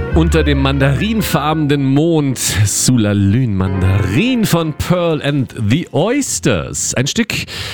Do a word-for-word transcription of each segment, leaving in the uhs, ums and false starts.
Unter dem mandarinfarbenen Mond, Sulalün Mandarin von Pearl and the Oysters. Ein Stück,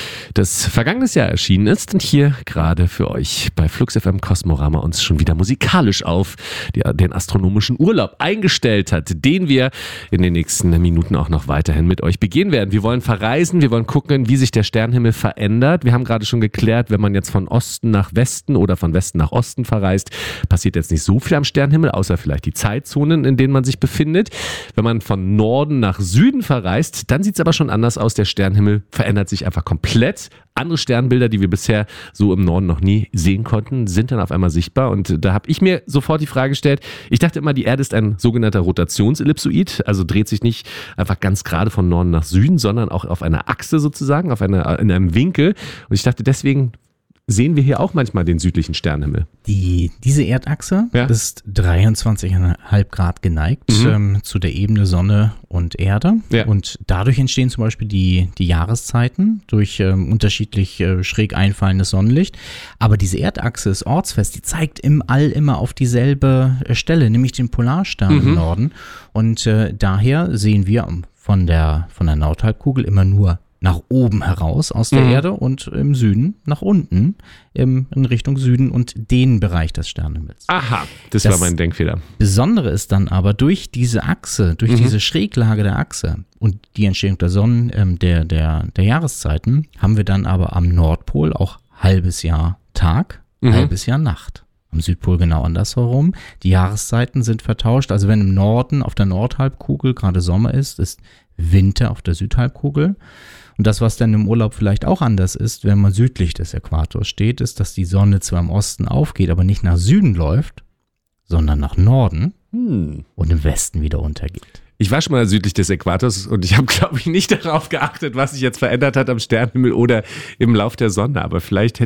das vergangenes Jahr erschienen ist und hier gerade für euch bei Flux F M Kosmorama uns schon wieder musikalisch auf die, den astronomischen Urlaub eingestellt hat, den wir in den nächsten Minuten auch noch weiterhin mit euch begehen werden. Wir wollen verreisen, wir wollen gucken, wie sich der Sternenhimmel verändert. Wir haben gerade schon geklärt, wenn man jetzt von Osten nach Westen oder von Westen nach Osten verreist, passiert jetzt nicht so viel am Sternenhimmel, außer vielleicht die Zeitzonen, in denen man sich befindet. Wenn man von Norden nach Süden verreist, dann sieht es aber schon anders aus. Der Sternenhimmel verändert sich einfach komplett. Andere Sternbilder, die wir bisher so im Norden noch nie sehen konnten, sind dann auf einmal sichtbar. Und da habe ich mir sofort die Frage gestellt, ich dachte immer, die Erde ist ein sogenannter Rotationsellipsoid, also dreht sich nicht einfach ganz gerade von Norden nach Süden, sondern auch auf einer Achse sozusagen, auf einer, in einem Winkel. Und ich dachte, deswegen sehen wir hier auch manchmal den südlichen Sternenhimmel. Die, diese Erdachse ja. ist dreiundzwanzig Komma fünf Grad geneigt mhm. ähm, zu der Ebene Sonne und Erde. Ja. Und dadurch entstehen zum Beispiel die, die Jahreszeiten durch ähm, unterschiedlich äh, schräg einfallendes Sonnenlicht. Aber diese Erdachse ist ortsfest, die zeigt im All immer auf dieselbe Stelle, nämlich den Polarstern mhm. im Norden. Und äh, daher sehen wir von der, von der Nordhalbkugel immer nur nach oben heraus aus der mhm. Erde und im Süden nach unten im, in Richtung Süden und den Bereich des Sternenhimmels. Aha, das, das war mein Denkfehler. Besondere ist dann aber durch diese Achse, durch mhm. diese Schräglage der Achse und die Entstehung der Sonnen, ähm, der, der, der Jahreszeiten, haben wir dann aber am Nordpol auch halbes Jahr Tag, mhm. halbes Jahr Nacht. Am Südpol genau andersherum. Die Jahreszeiten sind vertauscht. Also wenn im Norden auf der Nordhalbkugel gerade Sommer ist, ist Winter auf der Südhalbkugel. Und das, was dann im Urlaub vielleicht auch anders ist, wenn man südlich des Äquators steht, ist, dass die Sonne zwar im Osten aufgeht, aber nicht nach Süden läuft, sondern nach Norden hm. und im Westen wieder untergeht. Ich war schon mal südlich des Äquators und ich habe, glaube ich, nicht darauf geachtet, was sich jetzt verändert hat am Sternenhimmel oder im Lauf der Sonne. Aber vielleicht hätte